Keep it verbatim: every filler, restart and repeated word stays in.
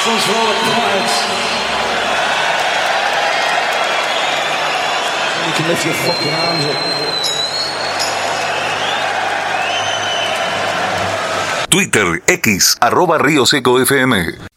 One's for all the quiets. You can lift your fucking arms up. Twitter, X, arroba Río Seco F M.